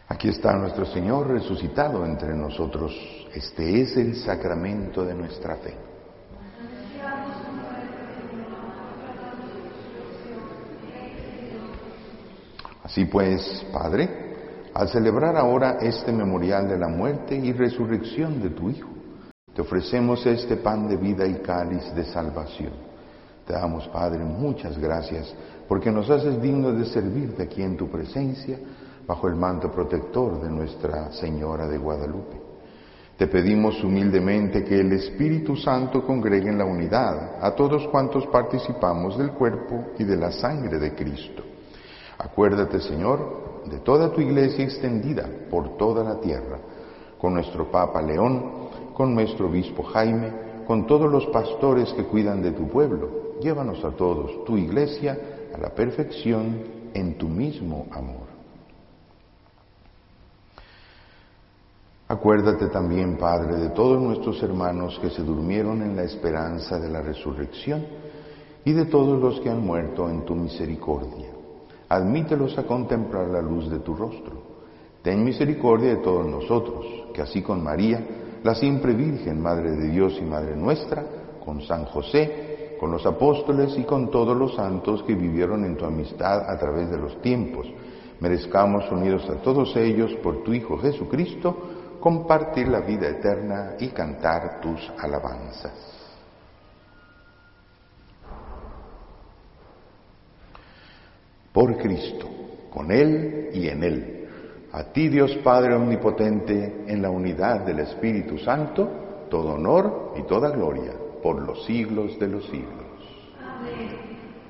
Aquí está nuestro Señor resucitado entre nosotros. Este es el sacramento de nuestra fe. Así pues, Padre, al celebrar ahora este memorial de la muerte y resurrección de tu Hijo, te ofrecemos este pan de vida y cáliz de salvación. Te damos, Padre, muchas gracias, porque nos haces dignos de servirte aquí en tu presencia, bajo el manto protector de Nuestra Señora de Guadalupe. Te pedimos humildemente que el Espíritu Santo congregue en la unidad a todos cuantos participamos del cuerpo y de la sangre de Cristo. Acuérdate, Señor, de toda tu Iglesia extendida por toda la tierra, con nuestro Papa León, con nuestro Obispo Jaime, con todos los pastores que cuidan de tu pueblo. Llévanos a todos, tu Iglesia, a la perfección en tu mismo amor. Acuérdate también, Padre, de todos nuestros hermanos que se durmieron en la esperanza de la resurrección y de todos los que han muerto en tu misericordia. Admítelos a contemplar la luz de tu rostro. Ten misericordia de todos nosotros, que así con María, la siempre Virgen, Madre de Dios y Madre nuestra, con San José, con los apóstoles y con todos los santos que vivieron en tu amistad a través de los tiempos, merezcamos unidos a todos ellos por tu Hijo Jesucristo, compartir la vida eterna y cantar tus alabanzas. Por Cristo, con Él y en Él, a ti Dios Padre Omnipotente, en la unidad del Espíritu Santo, todo honor y toda gloria, por los siglos de los siglos. Amén.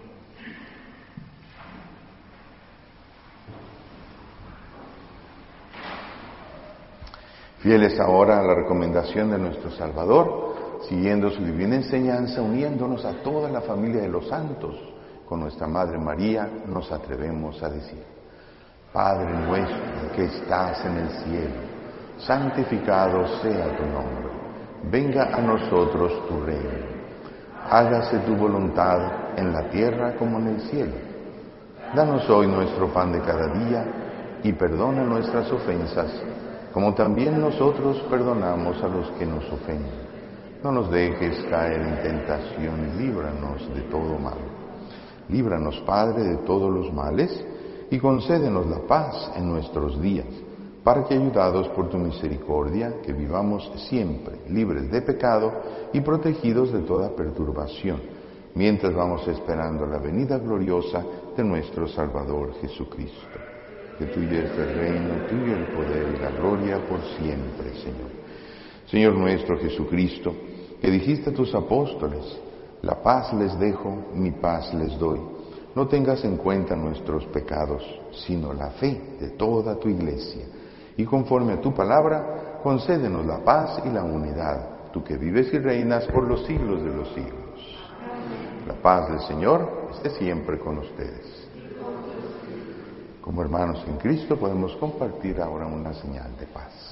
Fieles ahora a la recomendación de nuestro Salvador, siguiendo su divina enseñanza, uniéndonos a toda la familia de los santos, con nuestra Madre María, nos atrevemos a decir: Padre nuestro que estás en el cielo, santificado sea tu nombre. Venga a nosotros tu reino. Hágase tu voluntad en la tierra como en el cielo. Danos hoy nuestro pan de cada día y perdona nuestras ofensas, como también nosotros perdonamos a los que nos ofenden. No nos dejes caer en tentación y líbranos de todo mal. Líbranos, Padre, de todos los males y concédenos la paz en nuestros días, para que, ayudados por tu misericordia, que vivamos siempre libres de pecado y protegidos de toda perturbación, mientras vamos esperando la venida gloriosa de nuestro Salvador Jesucristo. Que tuyo es el reino, tuyo el poder y la gloria por siempre, Señor. Señor nuestro Jesucristo, que dijiste a tus apóstoles: la paz les dejo, mi paz les doy. No tengas en cuenta nuestros pecados, sino la fe de toda tu Iglesia. Y conforme a tu palabra, concédenos la paz y la unidad, tú que vives y reinas por los siglos de los siglos. La paz del Señor esté siempre con ustedes. Como hermanos en Cristo podemos compartir ahora una señal de paz.